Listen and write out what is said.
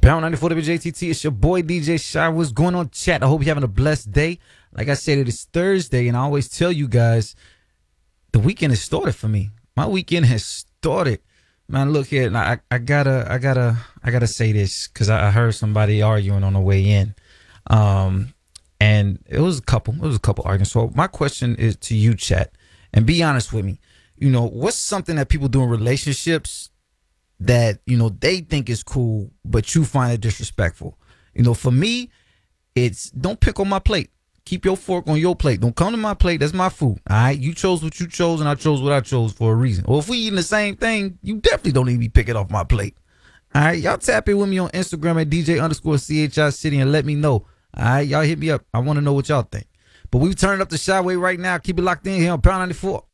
Pound 94 WJTT. It's your boy DJ Shy. What's going on, chat? I hope you're having a blessed day. Like I said, it is Thursday, and I always tell you guys the weekend has started for me. My weekend has started. Man, look here. I gotta say this because I heard somebody arguing on the way in. And it was a couple arguments. So my question is to you, chat, and be honest with me. You know, what's something that people do in relationships that, you know, they think is cool, but you find it disrespectful? You know, for me, it's don't pick on my plate. Keep your fork on your plate. Don't come to my plate. That's my food. All right. You chose what you chose, and I chose what I chose for a reason. Or if we eating the same thing, you definitely don't need to be picking off my plate. All right. Y'all tap in with me on Instagram at DJ_CHI City and let me know. All right. Y'all hit me up. I want to know what y'all think. But we turning up the Shyway right now. Keep it locked in here on Pound 94.